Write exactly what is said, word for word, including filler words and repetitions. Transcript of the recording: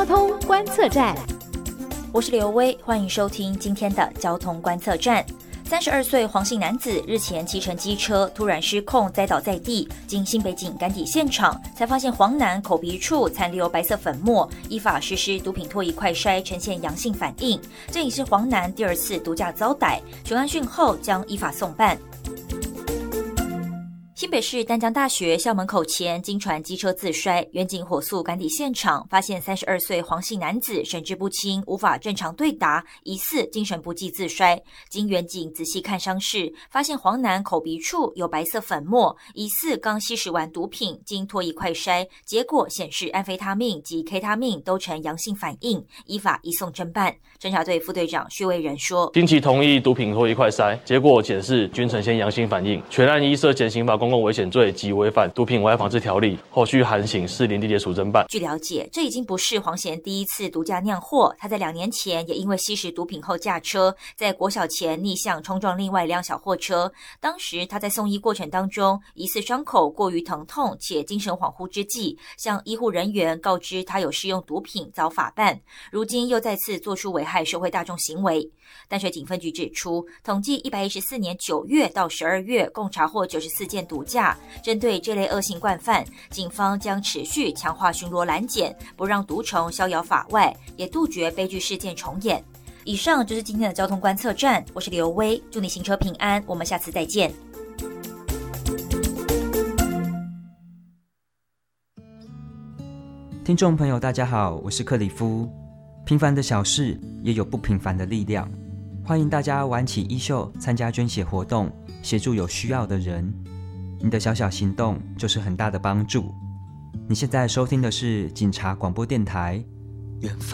交通观测站， 我是刘薇，欢迎收听今天的交通观测站。三十二岁黄姓男子日前骑乘机车突然失控栽倒在地，经新北警赶抵现场，才发现黄男口鼻处残留白色粉末，依法实施毒品唾液快筛，呈现阳性反应。这已是黄男第二次毒驾遭逮，全案讯后将依法送办。新北市淡江大学校门口前经传机车自摔，员警火速赶抵现场，发现三十二岁黄姓男子神志不清，无法正常对答，疑似精神不济自摔。经员警仔细看伤势，发现黄男口鼻处有白色粉末，疑似刚吸食完毒品，经唾液快筛，结果显示安非他命及 K 他命都呈阳性反应，依法移送侦办。侦查队副队长薛卫仁说， 经其同意毒品唾液快筛，结果显示均呈现阳性反应，全案依涉减刑法公共危险罪及违反毒品危害防治条例，后续函请士林地检署侦办。 据了解，这已经不是黄贤第一次毒驾酿祸，他在两年前也因为吸食毒品后驾车，在国小前逆向冲撞另外一辆小货车。当时他在送医过程当中，疑似伤口过于疼痛且精神恍惚之际，向医护人员告知他有使用毒品，遭法办。如今又再次做出危害社会大众行为。淡水警分局指出，统计一百一十四年九月到十二月共查获九十四件毒驾。针对这类恶性惯犯，警方将持续强化巡逻拦检，不让毒虫逍遥法外，也杜绝悲剧事件重演。以上就是今天的交通观测站，我是刘薇，祝你行车平安，我们下次再见。 听众朋友大家好，我是克里夫。平凡的小事也有不平凡的力量，欢迎大家挽起衣袖参加捐血活动，协助有需要的人。你的小小行动就是很大的帮助。你现在收听的是警察广播电台。缘分